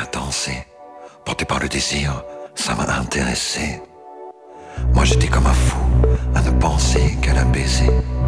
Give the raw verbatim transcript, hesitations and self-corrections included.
danser. Porté par le désir, ça m'a intéressé. Moi j'étais comme un fou à ne penser qu'à la baiser.